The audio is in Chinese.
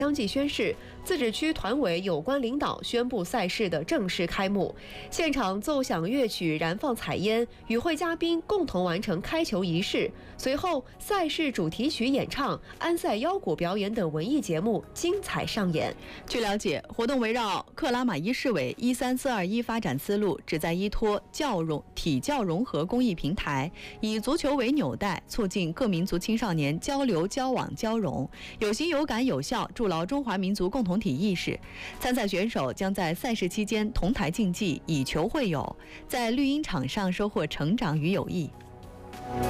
相继宣誓，自治区团委有关领导宣布赛事的正式开幕。现场奏响乐曲，燃放彩烟，与会嘉宾共同完成开球仪式。随后，赛事主题曲演唱、安塞腰鼓表演等文艺节目精彩上演。 据了解，活动围绕克拉玛依市委13421发展思路，旨在依托体教融合公益平台，以足球为纽带，促进各民族青少年交流、交往、交融，有形有感、有效，筑牢中华民族共同体意识。参赛选手将在赛事期间同台竞技，以球会友，在绿茵场上收获成长与友谊。